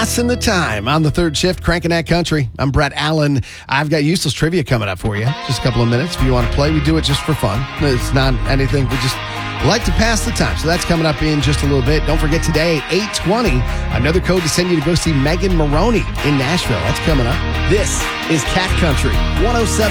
passing the time on the third shift, cranking that country. I'm Brett Allen. I've got useless trivia coming up for you. Just a couple of minutes. If you want to play, we do it just for fun. It's not anything. We just like to pass the time. So that's coming up in just a little bit. Don't forget today, 8:20, another code to send you to go see Megan Maroney in Nashville. That's coming up. This is Cat Country 107.